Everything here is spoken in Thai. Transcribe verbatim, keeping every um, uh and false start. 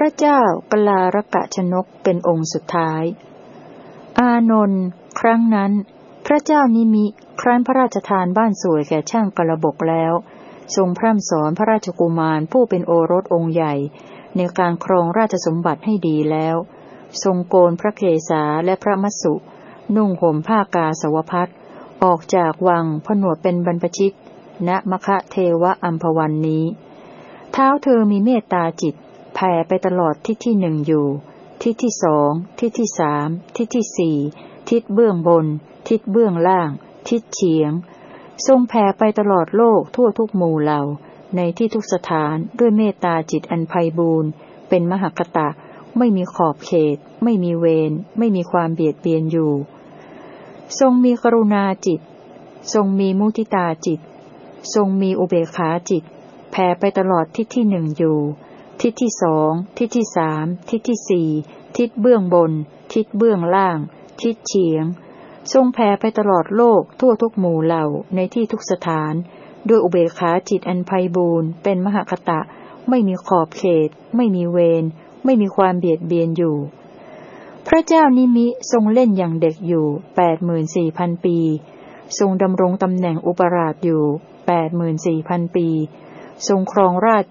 ระเจ้ากลารกะชนกเป็นองค์สุดท้ายอานนท์ครั้งนั้นพระเจ้านิมิครั้นพระราชทานบ้านสวยแก่ช่างกระบกแล้วทรงพร่ำสอนพระราชกุมารผู้เป็นโอรสองค์ใหญ่ในการครองราชสมบัติให้ดีแล้วทรงโกนพระเกศาและพระมัสสุนุ่งห่มผ้ากาสาวพัสออกจากวังผนวดเป็นบรรพชิตณมคะเทวะอัมพวันนี้เท้าเธอมีเมตตาจิตแผ่ไปตลอดทิศที่หนึ่งอยู่ทิศที่สองทิศที่สามทิศที่สี่ทิศเบื้องบนทิศเบื้องล่างทิศเฉียงทรงแผ่ไปตลอดโลกทั่วทุกหมู่เหล่าในที่ทุกสถานด้วยเมตตาจิตอันไพบูรณ์เป็นมหคตะไม่มีขอบเขตไม่มีเวรไม่มีความเบียดเบียนอยู่ทรงมีกรุณาจิตทรงมีมุทิตาจิตทรงมีอุเบกขาจิตแผ่ไปตลอดทิศที่หนึ่งอยู่ทิศที่สองทิศที่สามทิศที่สี่ทิศเบื้องบนทิศเบื้องล่างทิศเฉียงทรงแผ่ไปตลอดโลกทั่วทุกหมู่เหล่าในที่ทุกสถานด้วยอุเบกขาจิตอันไพบูรณ์เป็นมหคตะไม่มีขอบเขตไม่มีเวรไม่มีความเบียดเบียนอยู่พระเจ้านิมิทรงเล่นอย่างเด็กอยู่แปดหมื่นสี่พันปีทรงดำรงตำแหน่งอุปราชอยู่แปดหมื่นสี่พันปีทรงครองราช